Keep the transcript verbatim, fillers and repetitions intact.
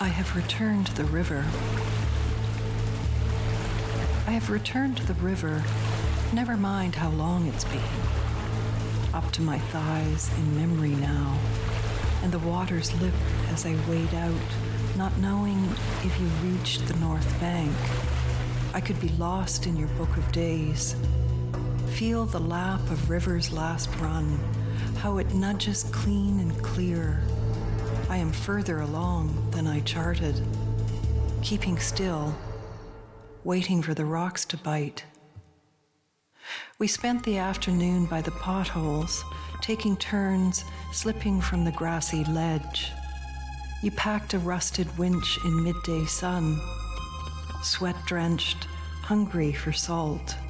I have returned to the river. I have returned to the river, never mind how long it's been. Up to my thighs in memory now, and the water's lip as I wade out, not knowing if you reached the north bank. I could be lost in your book of days. Feel the lap of river's last run, how it nudges clean and clear. I am further along than I charted, keeping still, waiting for the rocks to bite. We spent the afternoon by the potholes, taking turns slipping from the grassy ledge. You packed a rusted winch in midday sun, sweat-drenched, hungry for salt.